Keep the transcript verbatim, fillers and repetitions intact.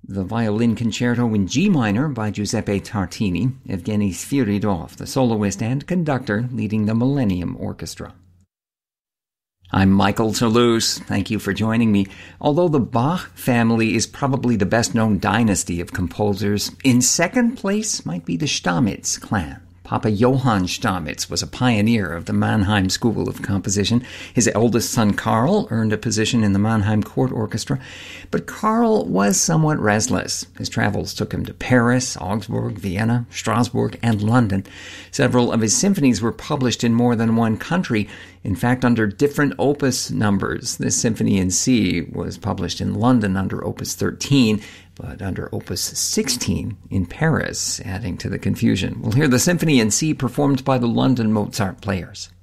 the Violin Concerto in G minor by Giuseppe Tartini, Evgeny Sviridov, the soloist and conductor, leading the Millennium Orchestra. I'm Michael Toulouse. Thank you for joining me. Although the Bach family is probably the best-known dynasty of composers, in second place might be the Stamitz clan. Papa Johann Stamitz was a pioneer of the Mannheim School of Composition. His eldest son, Karl, earned a position in the Mannheim Court Orchestra. But Karl was somewhat restless. His travels took him to Paris, Augsburg, Vienna, Strasbourg, and London. Several of his symphonies were published in more than one country, in fact, under different opus numbers. This symphony in C was published in London under Opus thirteen, but under Opus sixteen in Paris, adding to the confusion. We'll hear the Symphony in C performed by the London Mozart Players.